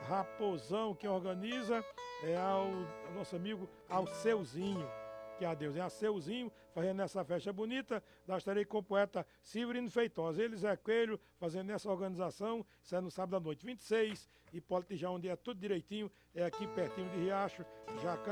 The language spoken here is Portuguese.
Raposão, quem organiza é ao nosso amigo Alceuzinho. Que a Deus é Alceuzinho, fazendo essa festa bonita. Nós estarei com o poeta Severino Feitosa. Eles é Coelho, fazendo essa organização. Isso é no sábado à noite, 26. Hipólito já onde é tudo direitinho, é aqui pertinho de Riacho, Jacan.